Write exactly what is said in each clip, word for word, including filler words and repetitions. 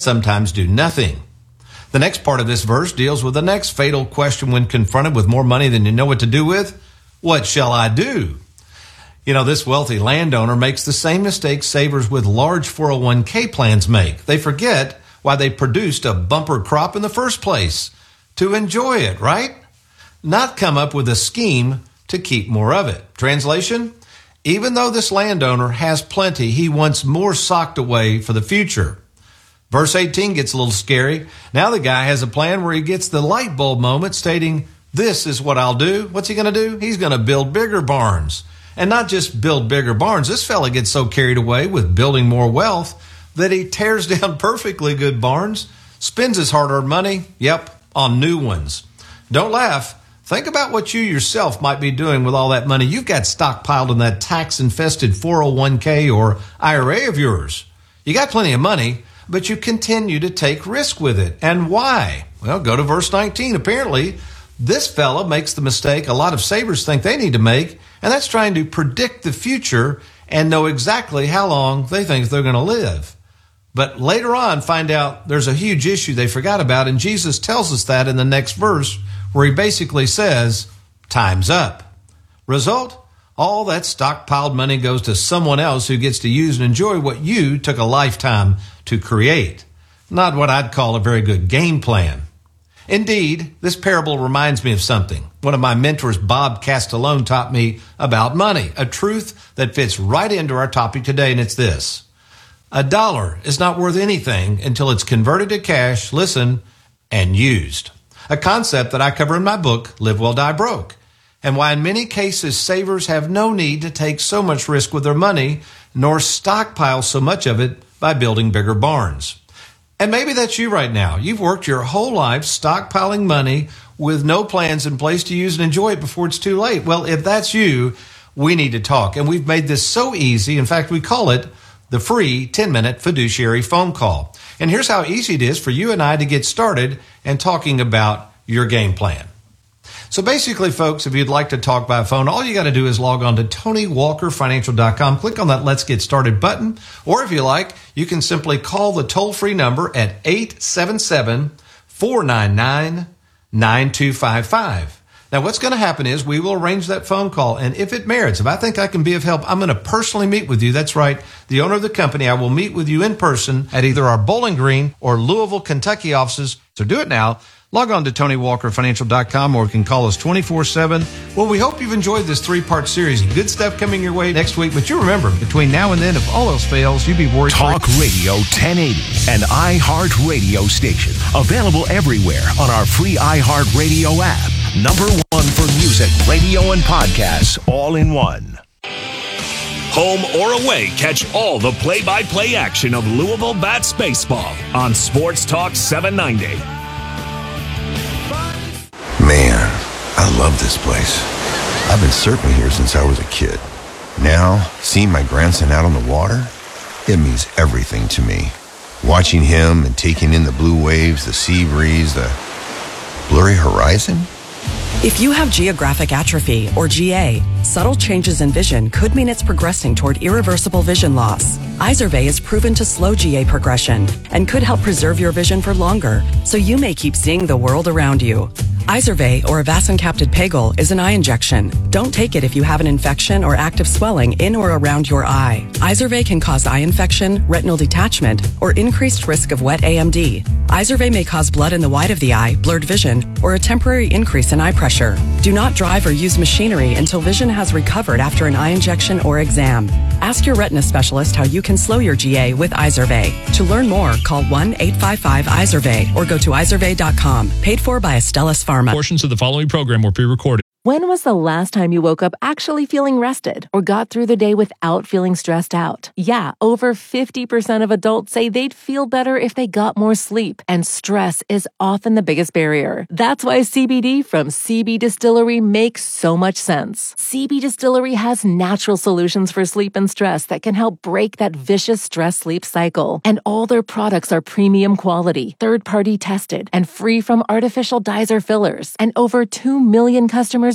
sometimes do nothing. The next part of this verse deals with the next fatal question when confronted with more money than you know what to do with. What shall I do? You know, this wealthy landowner makes the same mistake savers with large four oh one k plans make. They forget why they produced a bumper crop in the first place. To enjoy it, right? Not come up with a scheme to keep more of it. Translation? Even though this landowner has plenty, he wants more socked away for the future. Verse eighteen gets a little scary. Now the guy has a plan where he gets the light bulb moment stating, this is what I'll do. What's he going to do? He's going to build bigger barns. And not just build bigger barns. This fella gets so carried away with building more wealth that he tears down perfectly good barns, spends his hard-earned money, yep, on new ones. Don't laugh. Think about what you yourself might be doing with all that money you've got stockpiled in that tax-infested four oh one k or I R A of yours. You got plenty of money, but you continue to take risk with it. And why? Well, go to verse nineteen. Apparently, this fella makes the mistake a lot of savers think they need to make, and that's trying to predict the future and know exactly how long they think they're going to live. But later on, find out there's a huge issue they forgot about, and Jesus tells us that in the next verse, where he basically says, time's up. Result? All that stockpiled money goes to someone else who gets to use and enjoy what you took a lifetime to create. Not what I'd call a very good game plan. Indeed, this parable reminds me of something. One of my mentors, Bob Castellone, taught me about money, a truth that fits right into our topic today, and it's this. A dollar is not worth anything until it's converted to cash, listen, and used. A concept that I cover in my book, Live Well, Die Broke, and why in many cases savers have no need to take so much risk with their money, nor stockpile so much of it by building bigger barns. And maybe that's you right now. You've worked your whole life stockpiling money with no plans in place to use and enjoy it before it's too late. Well, if that's you, we need to talk. And we've made this so easy. In fact, we call it the free ten-minute fiduciary phone call. And here's how easy it is for you and I to get started and talking about your game plan. So basically, folks, if you'd like to talk by phone, all you got to do is log on to Tony Walker Financial dot com. Click on that Let's Get Started button. Or if you like, you can simply call the toll-free number at eight seven seven, four nine nine, nine two five five. Now, what's going to happen is we will arrange that phone call, and if it merits, if I think I can be of help, I'm going to personally meet with you. That's right, the owner of the company. I will meet with you in person at either our Bowling Green or Louisville, Kentucky offices. So do it now. Log on to Tony Walker Financial dot com, or you can call us twenty-four seven. Well, we hope you've enjoyed this three-part series. Good stuff coming your way next week. But you remember, between now and then, if all else fails, you'd be worried. Talk Radio ten eighty, an iHeart Radio station. Available everywhere on our free iHeartRadio app. Number one for music, radio, and podcasts, all in one. Home or away, catch all the play-by-play action of Louisville Bats baseball on Sports Talk seven ninety. Man, I love this place. I've been surfing here since I was a kid. Now, seeing my grandson out on the water, it means everything to me. Watching him and taking in the blue waves, the sea breeze, the blurry horizon. If you have geographic atrophy, or G A, subtle changes in vision could mean it's progressing toward irreversible vision loss. Izervay is proven to slow G A progression and could help preserve your vision for longer, so you may keep seeing the world around you. Izervay, or avacincaptad pegol, is an eye injection. Don't take it if you have an infection or active swelling in or around your eye. Izervay can cause eye infection, retinal detachment, or increased risk of wet A M D. Izervay may cause blood in the white of the eye, blurred vision, or a temporary increase in eye pressure. Do not drive or use machinery until vision has recovered after an eye injection or exam. Ask your retina specialist how you can slow your G A with Izervay. To learn more, call one eight five five Izervay or go to izervay dot com. Paid for by Astellas Pharma. Portions of the following program were pre-recorded. When was the last time you woke up actually feeling rested or got through the day without feeling stressed out? Yeah, over fifty percent of adults say they'd feel better if they got more sleep, and stress is often the biggest barrier. That's why C B D from C B Distillery makes so much sense. C B Distillery has natural solutions for sleep and stress that can help break that vicious stress-sleep cycle. And all their products are premium quality, third-party tested, and free from artificial dyes or fillers. And over two million customers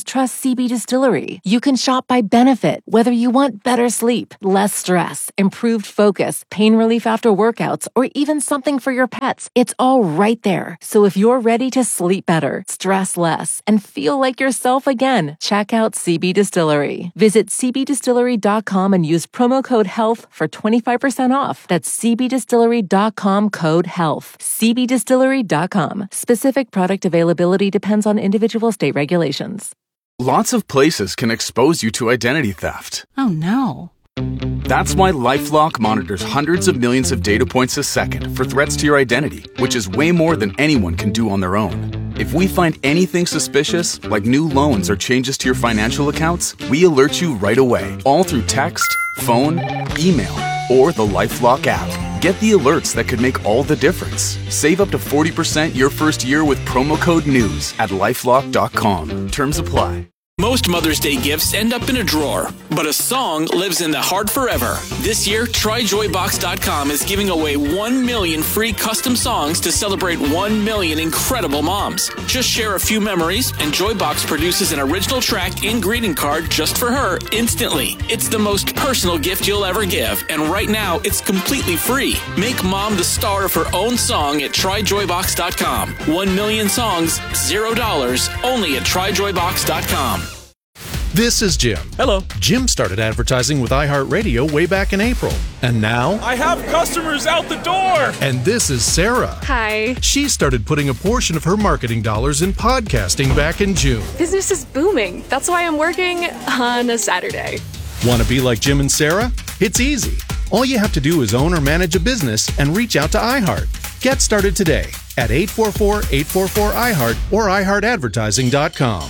customers trust C B Distillery. You can shop by benefit, whether you want better sleep, less stress, improved focus, pain relief after workouts, or even something for your pets. It's all right there. So if you're ready to sleep better, stress less, and feel like yourself again, check out C B Distillery. Visit c b distillery dot com and use promo code HEALTH for twenty-five percent off. That's c b distillery dot com code HEALTH. c b distillery dot com. Specific product availability depends on individual state regulations. Lots of places can expose you to identity theft. Oh no. That's why LifeLock monitors hundreds of millions of data points a second for threats to your identity, which is way more than anyone can do on their own. If we find anything suspicious, like new loans or changes to your financial accounts, we alert you right away, all through text, phone, email, or the LifeLock app. Get the alerts that could make all the difference. Save up to forty percent your first year with promo code NEWS at lifelock dot com. Terms apply. Most Mother's Day gifts end up in a drawer, but a song lives in the heart forever. This year, try joy box dot com is giving away one million free custom songs to celebrate one million incredible moms. Just share a few memories, and Joybox produces an original track and greeting card just for her instantly. It's the most personal gift you'll ever give, and right now, it's completely free. Make mom the star of her own song at try joy box dot com. One million songs, zero dollars, only at try joy box dot com. This is Jim. Hello. Jim started advertising with iHeartRadio way back in April. And now... I have customers out the door! And this is Sarah. Hi. She started putting a portion of her marketing dollars in podcasting back in June. Business is booming. That's why I'm working on a Saturday. Want to be like Jim and Sarah? It's easy. All you have to do is own or manage a business and reach out to iHeart. Get started today at eight four four, eight four four, I heart or i heart advertising dot com.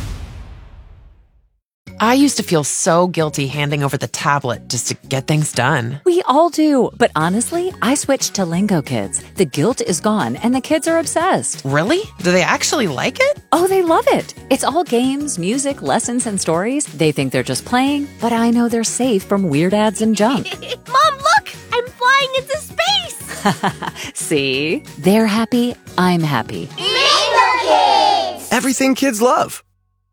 I used to feel so guilty handing over the tablet just to get things done. We all do. But honestly, I switched to Lingo Kids. The guilt is gone and the kids are obsessed. Really? Do they actually like it? Oh, they love it. It's all games, music, lessons, and stories. They think they're just playing, but I know they're safe from weird ads and junk. Mom, look! I'm flying into space! See? They're happy. I'm happy. Lingo Kids! Everything kids love.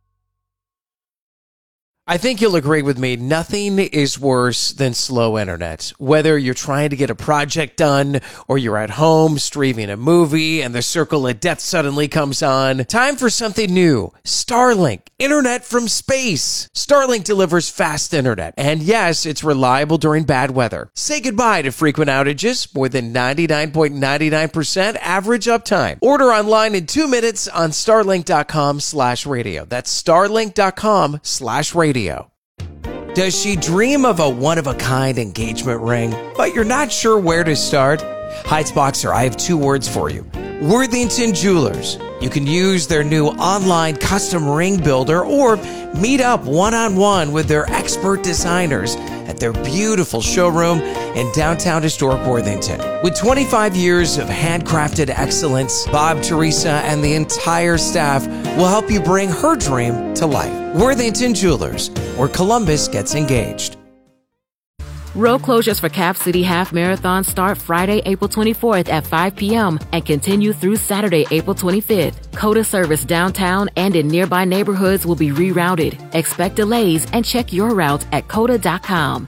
I think you'll agree with me, nothing is worse than slow internet. Whether you're trying to get a project done or you're at home streaming a movie and the circle of death suddenly comes on, time for something new. Starlink, internet from space. Starlink delivers fast internet. And yes, it's reliable during bad weather. Say goodbye to frequent outages, more than ninety-nine point nine nine percent average uptime. Order online in two minutes on starlink dot com slash radio. That's starlink dot com slash radio. Does she dream of a one-of-a-kind engagement ring, but you're not sure where to start? Heights Boxer, I have two words for you. Worthington Jewelers. You can use their new online custom ring builder or meet up one-on-one with their expert designers at their beautiful showroom in downtown historic Worthington. With twenty-five years of handcrafted excellence, Bob, Teresa, and the entire staff will help you bring her dream to life. Worthington Jewelers, where Columbus gets engaged. Road closures for Cap City Half Marathon start Friday, April twenty-fourth at five p.m. and continue through Saturday, April twenty-fifth. COTA service downtown and in nearby neighborhoods will be rerouted. Expect delays and check your route at cota dot com.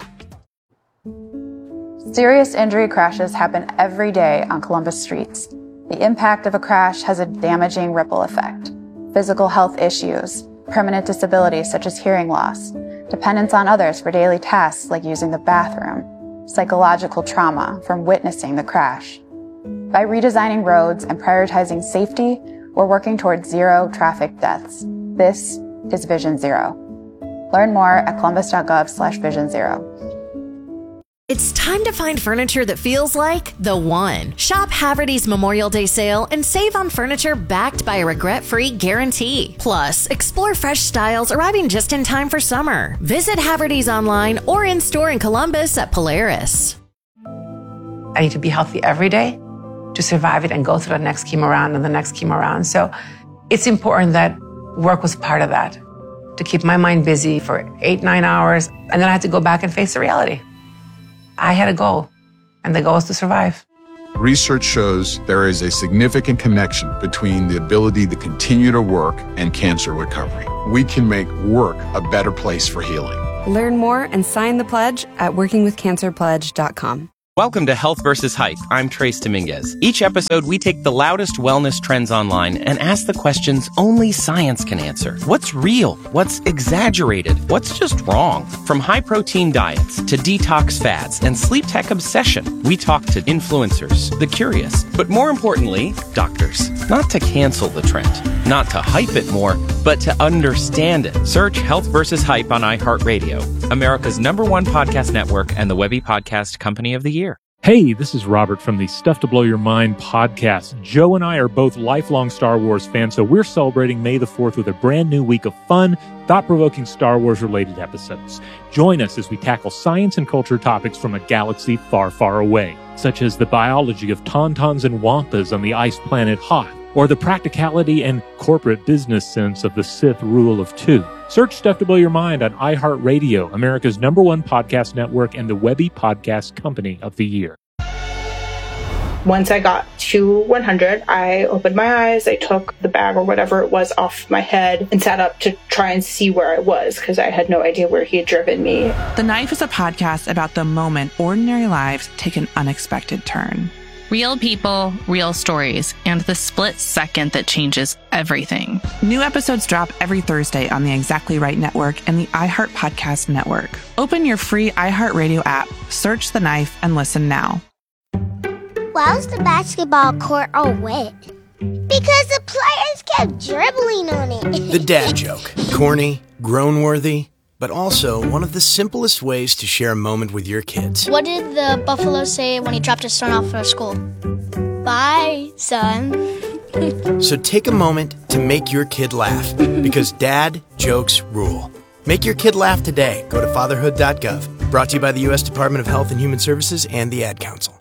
Serious injury crashes happen every day on Columbus streets. The impact of a crash has a damaging ripple effect. Physical health issues, permanent disabilities such as hearing loss, dependence on others for daily tasks like using the bathroom, psychological trauma from witnessing the crash. By redesigning roads and prioritizing safety, we're working towards zero traffic deaths. This is Vision Zero. Learn more at columbus.gov slash vision zero. It's time to find furniture that feels like the one. Shop Haverty's Memorial Day sale and save on furniture backed by a regret-free guarantee. Plus, explore fresh styles arriving just in time for summer. Visit Haverty's online or in-store in Columbus at Polaris. I need to be healthy every day to survive it and go through the next chemo round and the next chemo round. So it's important that work was part of that, to keep my mind busy for eight, nine hours. And then I had to go back and face the reality. I had a goal, and the goal is to survive. Research shows there is a significant connection between the ability to continue to work and cancer recovery. We can make work a better place for healing. Learn more and sign the pledge at working with cancer pledge dot com. Welcome to Health versus Hype. I'm Trace Dominguez. Each episode, we take the loudest wellness trends online and ask the questions only science can answer. What's real? What's exaggerated? What's just wrong? From high-protein diets to detox fads and sleep tech obsession, we talk to influencers, the curious, but more importantly, doctors. Not to cancel the trend, not to hype it more, but to understand it. Search Health versus Hype on iHeartRadio, America's number one podcast network and the Webby Podcast Company of the Year. Hey, this is Robert from the Stuff to Blow Your Mind podcast. Joe and I are both lifelong Star Wars fans, so we're celebrating May the fourth with a brand new week of fun, thought-provoking Star Wars-related episodes. Join us as we tackle science and culture topics from a galaxy far, far away, such as the biology of tauntauns and wampas on the ice planet Hoth, or the practicality and corporate business sense of the Sith rule of two. Search Stuff to Blow Your Mind on iHeartRadio, America's number one podcast network and the Webby Podcast Company of the Year. Once I got to one hundred, I opened my eyes, I took the bag or whatever it was off my head and sat up to try and see where I was because I had no idea where he had driven me. The Knife is a podcast about the moment ordinary lives take an unexpected turn. Real people, real stories, and the split second that changes everything. New episodes drop every Thursday on the Exactly Right Network and the iHeart Podcast Network. Open your free iHeartRadio app, search The Knife, and listen now. Why was the basketball court all wet? Because the players kept dribbling on it. The dad joke. Corny, groan-worthy, but also one of the simplest ways to share a moment with your kids. What did the buffalo say when he dropped his son off for school? Bye, son. So take a moment to make your kid laugh, because dad jokes rule. Make your kid laugh today. Go to fatherhood dot gov. Brought to you by the U S Department of Health and Human Services and the Ad Council.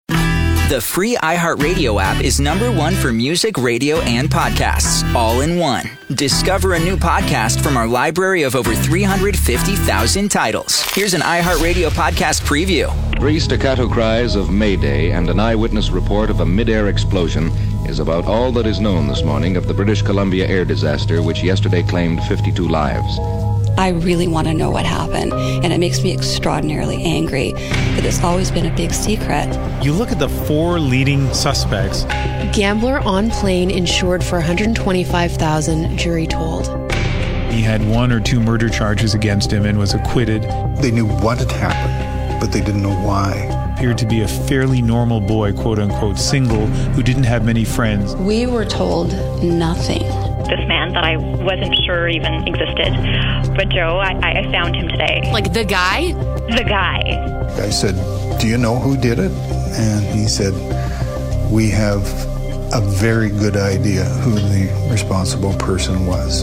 The free iHeartRadio app is number one for music, radio, and podcasts, all in one. Discover a new podcast from our library of over three hundred fifty thousand titles. Here's an iHeartRadio podcast preview. Three staccato cries of Mayday and an eyewitness report of a mid-air explosion is about all that is known this morning of the British Columbia air disaster, which yesterday claimed fifty-two lives. I really want to know what happened, and it makes me extraordinarily angry that it's always been a big secret. You look at the four leading suspects. Gambler on plane insured for one hundred twenty-five thousand dollars, jury told. He had one or two murder charges against him and was acquitted. They knew what had happened, but they didn't know why. Appeared to be a fairly normal boy, quote-unquote, single, who didn't have many friends. We were told nothing. This man that I wasn't sure even existed. But Joe, I, I found him today. Like the guy? The guy. I said, do you know who did it? And he said, we have a very good idea who the responsible person was.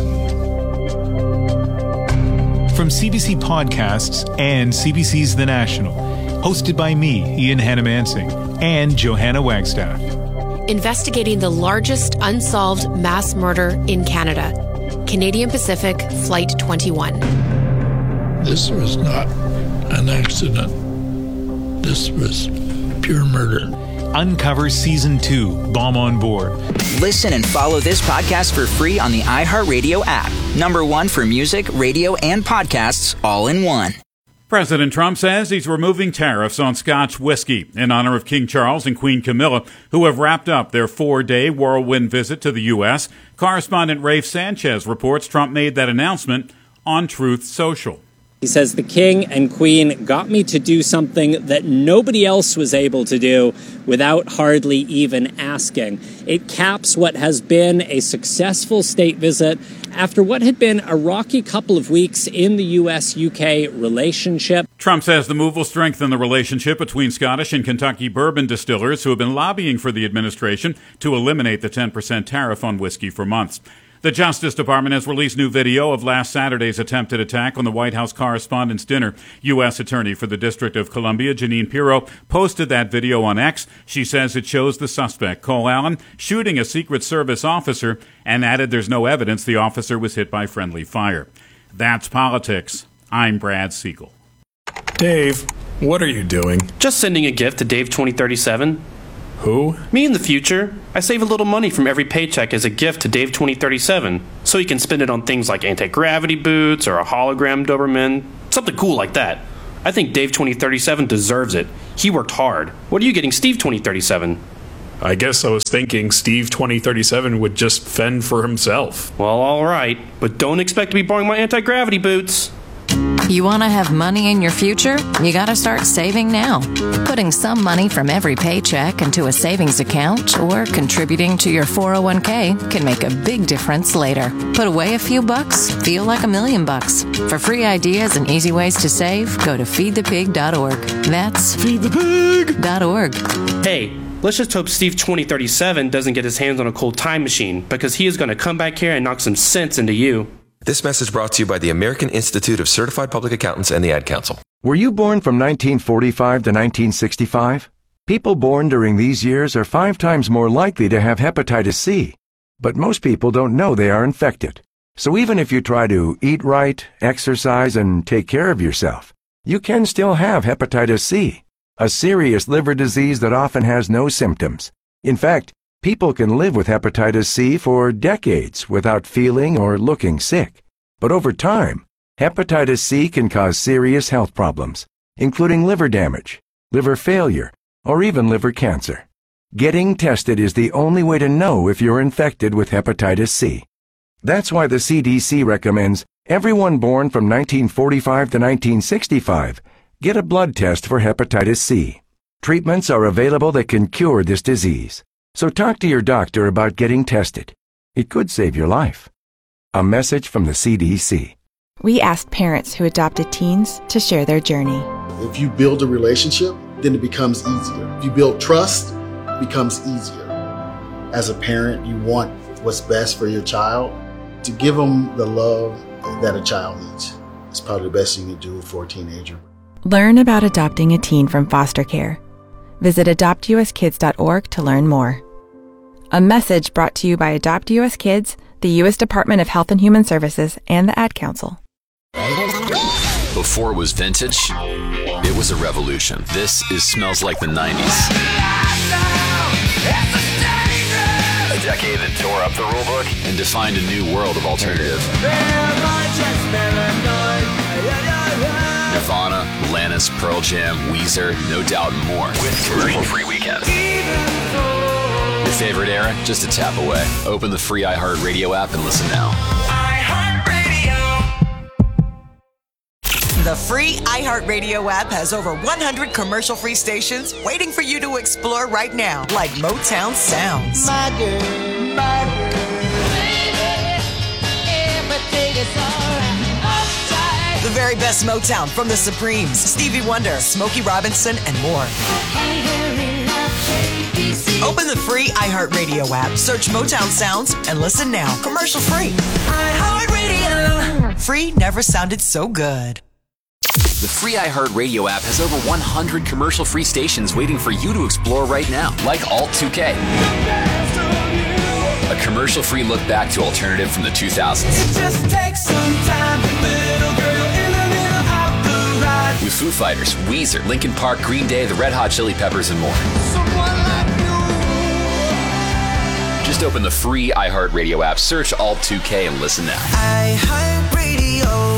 From C B C Podcasts and C B C's The National, hosted by me, Ian Hannamansing, and Johanna Wagstaff. Investigating the largest unsolved mass murder in Canada. Canadian Pacific Flight twenty-one. This was not an accident. This was pure murder. Uncover Season two, Bomb on Board. Listen and follow this podcast for free on the iHeartRadio app. Number one for music, radio, and podcasts, all in one. President Trump says he's removing tariffs on Scotch whiskey in honor of King Charles and Queen Camilla, who have wrapped up their four-day whirlwind visit to the U S. Correspondent Rafe Sanchez reports Trump made that announcement on Truth Social. He says the king and queen got me to do something that nobody else was able to do without hardly even asking. It caps what has been a successful state visit after what had been a rocky couple of weeks in the U S U K relationship. Trump says the move will strengthen the relationship between Scottish and Kentucky bourbon distillers who have been lobbying for the administration to eliminate the ten percent tariff on whiskey for months. The Justice Department has released new video of last Saturday's attempted attack on the White House Correspondents' Dinner. U S. Attorney for the District of Columbia, Jeanine Pirro, posted that video on X. She says it shows the suspect, Cole Allen, shooting a Secret Service officer, and added there's no evidence the officer was hit by friendly fire. That's politics. I'm Brad Siegel. Dave, what are you doing? Just sending a gift to Dave twenty thirty-seven. Who? Me in the future. I save a little money from every paycheck as a gift to Dave twenty thirty-seven, so he can spend it on things like anti-gravity boots or a hologram Doberman, something cool like that. I think Dave twenty thirty-seven deserves it. He worked hard. What are you getting Steve twenty thirty-seven? I guess I was thinking Steve twenty thirty-seven would just fend for himself. Well, alright, but don't expect to be borrowing my anti-gravity boots. You want to have money in your future? You got to start saving now. Putting some money from every paycheck into a savings account or contributing to your four oh one k can make a big difference later. Put away a few bucks, feel like a million bucks. For free ideas and easy ways to save, go to feed the pig dot org. That's feed the pig dot org. Hey, let's just hope Steve twenty thirty-seven doesn't get his hands on a cold time machine, because he is going to come back here and knock some sense into you. This message brought to you by the American Institute of Certified Public Accountants and the Ad Council. Were you born from nineteen forty-five to nineteen sixty-five? People born during these years are five times more likely to have hepatitis C. But most people don't know they are infected. So even if you try to eat right, exercise, and take care of yourself, you can still have hepatitis C, a serious liver disease that often has no symptoms. In fact, people can live with hepatitis C for decades without feeling or looking sick. But over time, hepatitis C can cause serious health problems, including liver damage, liver failure, or even liver cancer. Getting tested is the only way to know if you're infected with hepatitis C. That's why the C D C recommends everyone born from nineteen forty-five to nineteen sixty-five get a blood test for hepatitis C. Treatments are available that can cure this disease. So talk to your doctor about getting tested. It could save your life. A message from the C D C. We asked parents who adopted teens to share their journey. If you build a relationship, then it becomes easier. If you build trust, it becomes easier. As a parent, you want what's best for your child. To give them the love that a child needs. It's probably the best you can do for a teenager. Learn about adopting a teen from foster care. Visit adopt u s kids dot org to learn more. A message brought to you by Adopt U S Kids, the U S Department of Health and Human Services, and the Ad Council. Before it was vintage, it was a revolution. This is Smells Like the nineties. A decade that tore up the rulebook and defined a new world of alternative. Nirvana, Alanis, Pearl Jam, Weezer, No Doubt, and more. With commercial-free weekends. Your favorite era? Just a tap away. Open the free iHeartRadio app and listen now. The free iHeartRadio app has over one hundred commercial-free stations waiting for you to explore right now, like Motown Sounds. My girl, my girl, baby, everything is all right. The very best Motown from the Supremes, Stevie Wonder, Smokey Robinson, and more. Open the free iHeartRadio app, search Motown Sounds, and listen now. Commercial-free. iHeartRadio. Free never sounded so good. The free iHeartRadio app has over one hundred commercial-free stations waiting for you to explore right now, like Alt two K. A commercial-free look back to alternative from the two thousands. It just takes some time, little girl in the middle of the ride. With Foo Fighters, Weezer, Linkin Park, Green Day, the Red Hot Chili Peppers, and more. Someone like you. Just open the free iHeartRadio app, search Alt two K, and listen now. iHeartRadio.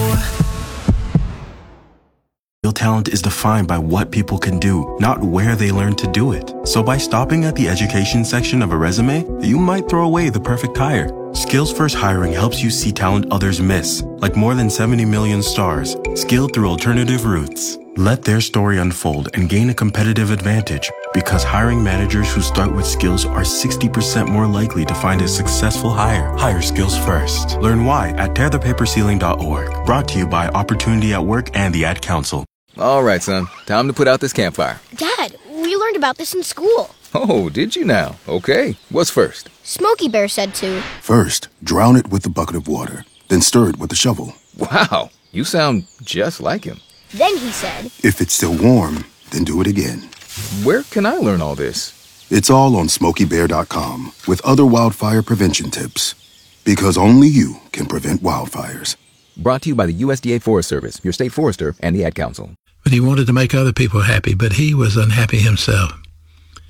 Real talent is defined by what people can do, not where they learn to do it. So by stopping at the education section of a resume, you might throw away the perfect hire. Skills First Hiring helps you see talent others miss, like more than seventy million stars, skilled through alternative routes. Let their story unfold and gain a competitive advantage, because hiring managers who start with skills are sixty percent more likely to find a successful hire. Hire skills first. Learn why at tear the paper ceiling dot org. Brought to you by Opportunity at Work and the Ad Council. All right, son. Time to put out this campfire. Dad, we learned about this in school. Oh, did you now? Okay. What's first? Smokey Bear said to. First, drown it with a bucket of water. Then stir it with a shovel. Wow. You sound just like him. Then he said. If it's still warm, then do it again. Where can I learn all this? It's all on smokey bear dot com with other wildfire prevention tips. Because only you can prevent wildfires. Brought to you by the U S D A Forest Service, your state forester, and the Ad Council. But he wanted to make other people happy, but he was unhappy himself.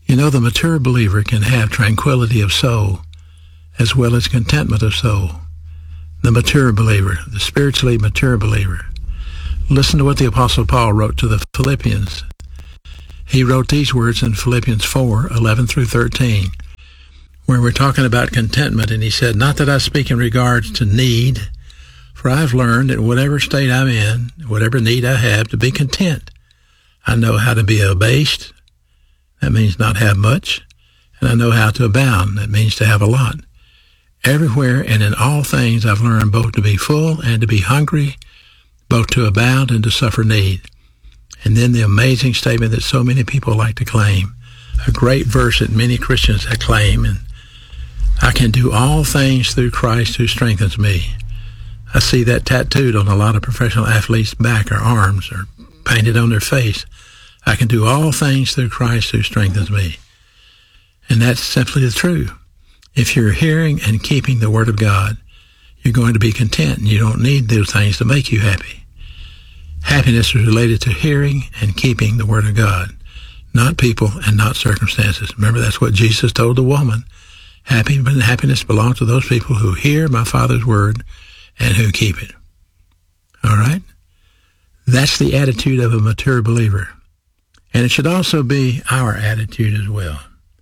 You know, the mature believer can have tranquility of soul as well as contentment of soul. The mature believer, the spiritually mature believer. Listen to what the Apostle Paul wrote to the Philippians. He wrote these words in Philippians four, eleven through thirteen, where we're talking about contentment, and he said, "Not that I speak in regards to need, for I've learned in whatever state I'm in, whatever need I have, to be content. I know how to be abased, that means not have much, and I know how to abound, that means to have a lot. Everywhere and in all things I've learned both to be full and to be hungry, both to abound and to suffer need." And then the amazing statement that so many people like to claim, a great verse that many Christians claim, and I can do all things through Christ who strengthens me. I see that tattooed on a lot of professional athletes' back or arms or painted on their face. I can do all things through Christ who strengthens me. And that's simply the truth. If you're hearing and keeping the Word of God, you're going to be content, and you don't need those things to make you happy. Happiness is related to hearing and keeping the Word of God, not people and not circumstances. Remember, that's what Jesus told the woman. Happy, but happiness belongs to those people who hear my Father's Word and who keep it. All right? That's the attitude of a mature believer. And it should also be our attitude as well.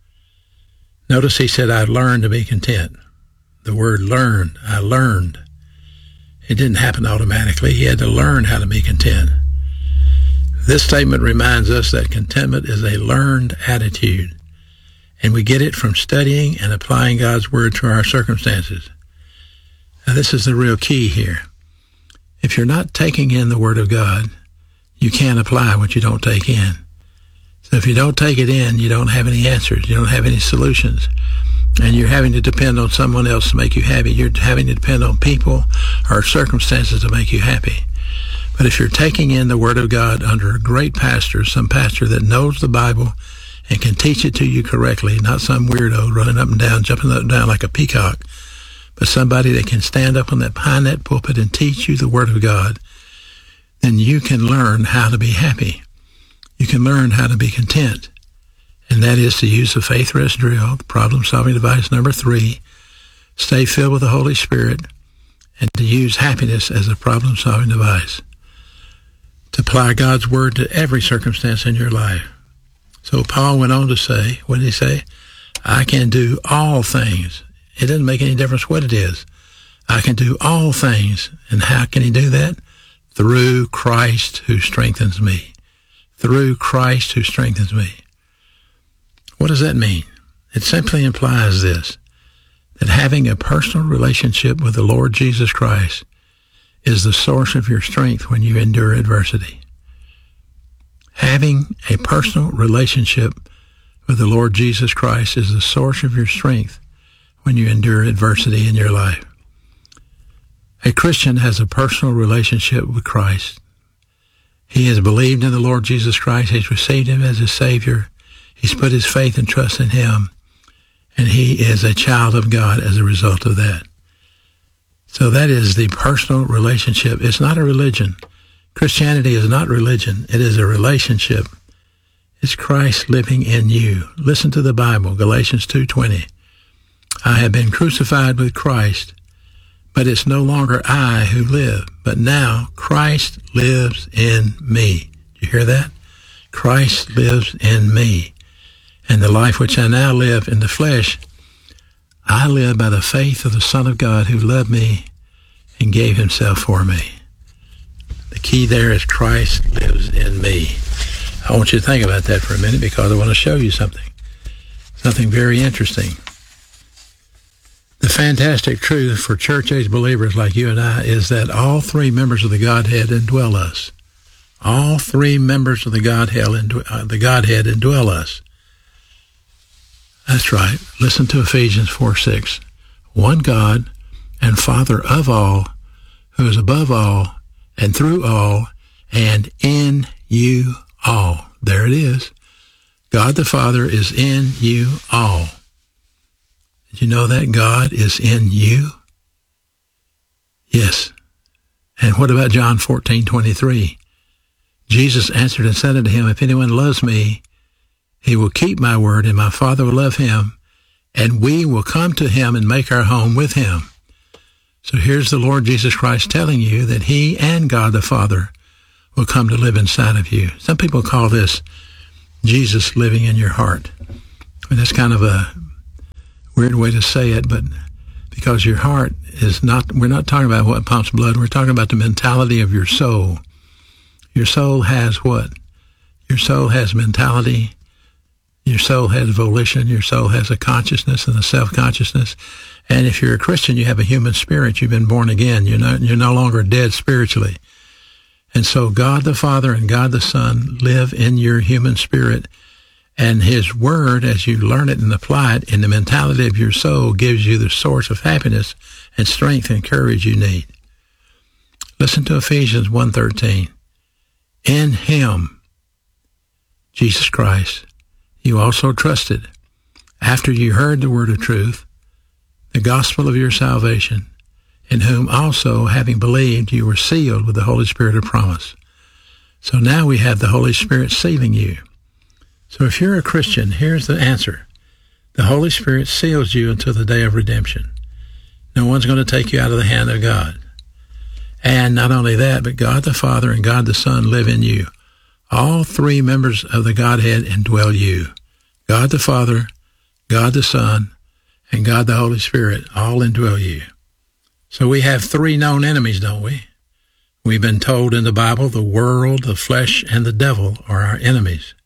Notice he said, "I learned to be content." The word learned, I learned. It didn't happen automatically. He had to learn how to be content. This statement reminds us that contentment is a learned attitude, and we get it from studying and applying God's Word to our circumstances. Now, this is the real key here. If you're not taking in the Word of God, you can't apply what you don't take in. So if you don't take it in, you don't have any answers. You don't have any solutions. And you're having to depend on someone else to make you happy. You're having to depend on people or circumstances to make you happy. But if you're taking in the Word of God under a great pastor, some pastor that knows the Bible and can teach it to you correctly, not some weirdo running up and down, jumping up and down like a peacock, but somebody that can stand up on that behind that pulpit and teach you the Word of God, then you can learn how to be happy. You can learn how to be content. And that is to use the faith rest drill, the problem-solving device number three, stay filled with the Holy Spirit, and to use happiness as a problem-solving device. To apply God's Word to every circumstance in your life. So Paul went on to say, what did he say? I can do all things. It doesn't make any difference what it is. I can do all things. And how can he do that? Through Christ who strengthens me. Through Christ who strengthens me. What does that mean? It simply implies this, that having a personal relationship with the Lord Jesus Christ is the source of your strength when you endure adversity. Having a personal relationship with the Lord Jesus Christ is the source of your strength when you endure adversity in your life. A Christian has a personal relationship with Christ. He has believed in the Lord Jesus Christ. He's received him as his Savior. He's put his faith and trust in him. And he is a child of God as a result of that. So that is the personal relationship. It's not a religion. Christianity is not religion. It is a relationship. It's Christ living in you. Listen to the Bible, Galatians two twenty. I have been crucified with Christ, but it's no longer I who live, but now Christ lives in me. Do you hear that? Christ lives in me. And the life which I now live in the flesh, I live by the faith of the Son of God who loved me and gave himself for me. The key there is Christ lives in me. I want you to think about that for a minute because I want to show you something. Something very interesting. The fantastic truth for church-age believers like you and I is that all three members of the Godhead indwell us. All three members of the Godhead indwell us. That's right. Listen to Ephesians four six. One God and Father of all, who is above all and through all and in you all. There it is. God the Father is in you all. Did you know that God is in you? Yes. And what about John fourteen twenty-three? Jesus answered and said unto him, if anyone loves me, He will keep my word, and my Father will love him, and we will come to him and make our home with him. So here's the Lord Jesus Christ telling you that he and God the Father will come to live inside of you. Some people call this Jesus living in your heart. And that's kind of a weird way to say it, but because your heart is not, we're not talking about what pumps blood, we're talking about the mentality of your soul. Your soul has what? Your soul has mentality. Your soul has volition. Your soul has a consciousness and a self-consciousness. And if you're a Christian, you have a human spirit. You've been born again. You're not, you're no longer dead spiritually. And so God the Father and God the Son live in your human spirit. And his word, as you learn it and apply it in the mentality of your soul, gives you the source of happiness and strength and courage you need. Listen to Ephesians one thirteen. In him, Jesus Christ, you also trusted, after you heard the word of truth, the gospel of your salvation, in whom also, having believed, you were sealed with the Holy Spirit of promise. So now we have the Holy Spirit sealing you. So if you're a Christian, here's the answer. The Holy Spirit seals you until the day of redemption. No one's going to take you out of the hand of God. And not only that, but God the Father and God the Son live in you. All three members of the Godhead indwell you. God the Father, God the Son, and God the Holy Spirit all indwell you. So we have three known enemies, don't we? We've been told in the Bible the world, the flesh, and the devil are our enemies.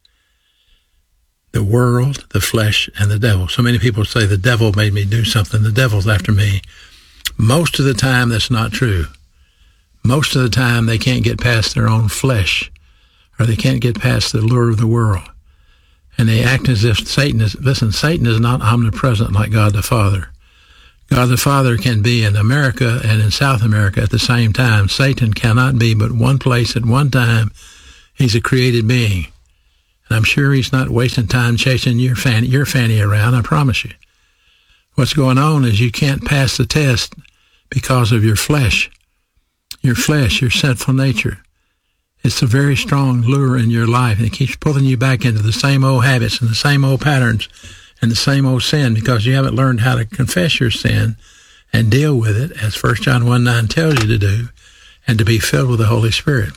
The world, the flesh, and the devil. So many people say the devil made me do something. The devil's after me. Most of the time, that's not true. Most of the time, they can't get past their own flesh, or they can't get past the lure of the world. And they act as if Satan is, listen, Satan is not omnipresent like God the Father. God the Father can be in America and in South America at the same time. Satan cannot be but one place at one time. He's a created being. And I'm sure he's not wasting time chasing your fanny, your fanny around, I promise you. What's going on is you can't pass the test because of your flesh. Your flesh, your sinful nature. It's a very strong lure in your life, and it keeps pulling you back into the same old habits and the same old patterns and the same old sin because you haven't learned how to confess your sin and deal with it, as First John one nine tells you to do, and to be filled with the Holy Spirit.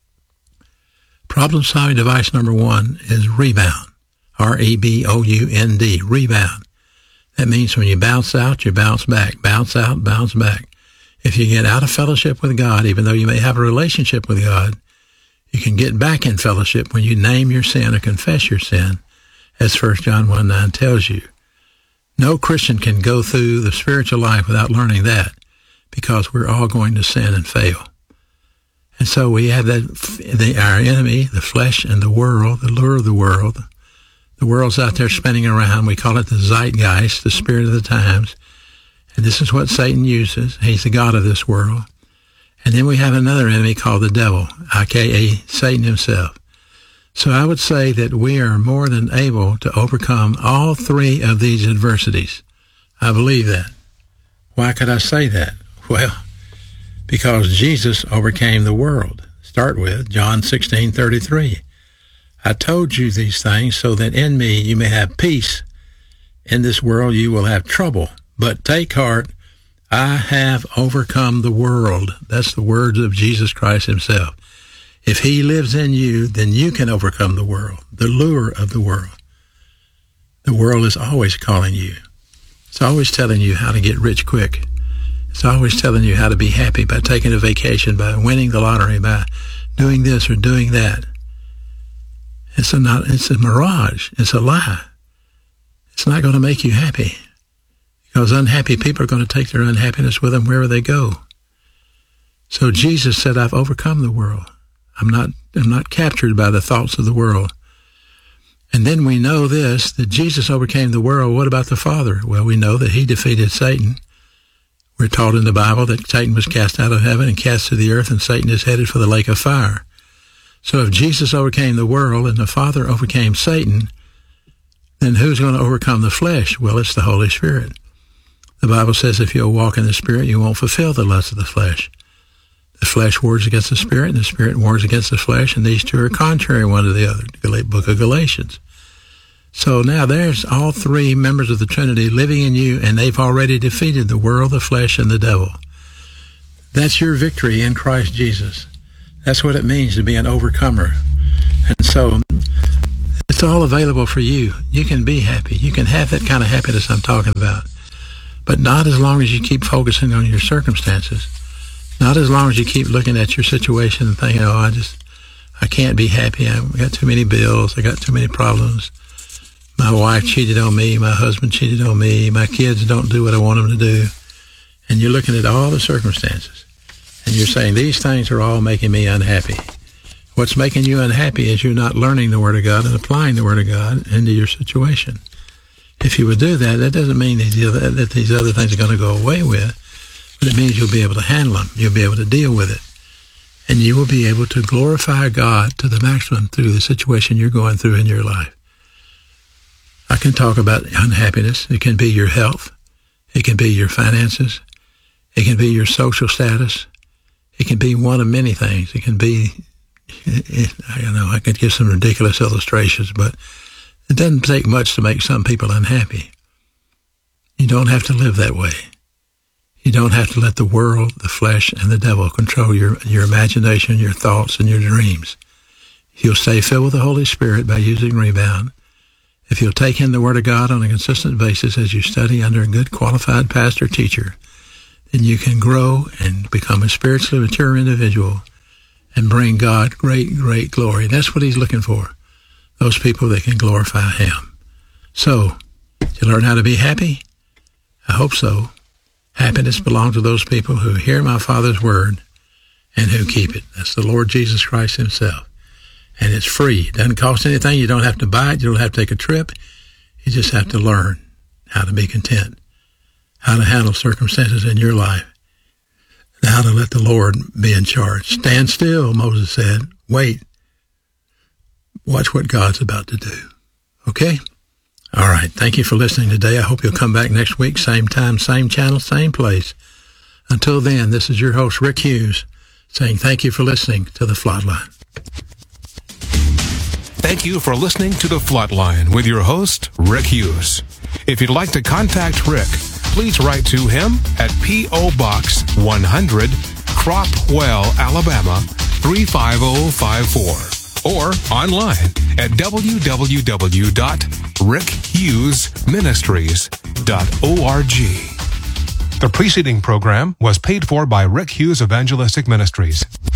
Problem-solving device number one is rebound, R E B O U N D, rebound. That means when you bounce out, you bounce back, bounce out, bounce back. If you get out of fellowship with God, even though you may have a relationship with God, you can get back in fellowship when you name your sin or confess your sin, as First John one nine tells you. No Christian can go through the spiritual life without learning that, because we're all going to sin and fail. And so we have that, the, our enemy, the flesh and the world, the lure of the world. The world's out there spinning around. We call it the zeitgeist, the spirit of the times. And this is what Satan uses. He's the god of this world. And then we have another enemy called the devil, a k a. Satan himself. So I would say that we are more than able to overcome all three of these adversities. I believe that. Why could I say that? Well, because Jesus overcame the world. Start with John sixteen thirty-three. I told you these things so that in me you may have peace. In this world you will have trouble, but take heart, I have overcome the world. That's the words of Jesus Christ himself. If he lives in you, then you can overcome the world, the lure of the world. The world is always calling you. It's always telling you how to get rich quick. It's always telling you how to be happy by taking a vacation, by winning the lottery, by doing this or doing that. It's a not, it's a mirage. It's a lie. It's not going to make you happy, because unhappy people are going to take their unhappiness with them wherever they go. So Jesus said, I've overcome the world. I'm not, I'm not captured by the thoughts of the world. And then we know this, that Jesus overcame the world. What about the Father? Well, we know that he defeated Satan. We're taught in the Bible that Satan was cast out of heaven and cast to the earth, and Satan is headed for the lake of fire. So if Jesus overcame the world and the Father overcame Satan, then who's going to overcome the flesh? Well, it's the Holy Spirit. The Bible says if you'll walk in the Spirit, you won't fulfill the lust of the flesh. The flesh wars against the Spirit, and the Spirit wars against the flesh, and these two are contrary one to the other, the book of Galatians. So now there's all three members of the Trinity living in you, and they've already defeated the world, the flesh, and the devil. That's your victory in Christ Jesus. That's what it means to be an overcomer. And so it's all available for you. You can be happy. You can have that kind of happiness I'm talking about. But not as long as you keep focusing on your circumstances. Not as long as you keep looking at your situation and thinking, oh, I just, I can't be happy. I've got too many bills. I got too many problems. My wife cheated on me. My husband cheated on me. My kids don't do what I want them to do. And you're looking at all the circumstances. And you're saying, these things are all making me unhappy. What's making you unhappy is you're not learning the Word of God and applying the Word of God into your situation. If you would do that, that doesn't mean that these other things are going to go away with, but it means you'll be able to handle them. You'll be able to deal with it. And you will be able to glorify God to the maximum through the situation you're going through in your life. I can talk about unhappiness. It can be your health. It can be your finances. It can be your social status. It can be one of many things. It can be, it, I don't know, I could give some ridiculous illustrations, but it doesn't take much to make some people unhappy. You don't have to live that way. You don't have to let the world, the flesh, and the devil control your, your imagination, your thoughts, and your dreams. You'll stay filled with the Holy Spirit by using Rebound. If you'll take in the Word of God on a consistent basis as you study under a good qualified pastor teacher, then you can grow and become a spiritually mature individual and bring God great, great glory. That's what He's looking for, those people that can glorify Him. So, you learn how to be happy? I hope so. Happiness belongs to those people who hear my Father's Word and who keep it. That's the Lord Jesus Christ Himself. And it's free. It doesn't cost anything. You don't have to buy it. You don't have to take a trip. You just have to learn how to be content, how to handle circumstances in your life, and how to let the Lord be in charge. Stand still, Moses said. Wait. Watch what God's about to do. Okay? All right. Thank you for listening today. I hope you'll come back next week. Same time, same channel, same place. Until then, this is your host, Rick Hughes, saying thank you for listening to The Flatline. Thank you for listening to The Flatline with your host, Rick Hughes. If you'd like to contact Rick, please write to him at P O. Box one hundred, Cropwell, Alabama three five zero five four, or online at w w w dot rick hughes ministries dot org. The preceding program was paid for by Rick Hughes Evangelistic Ministries.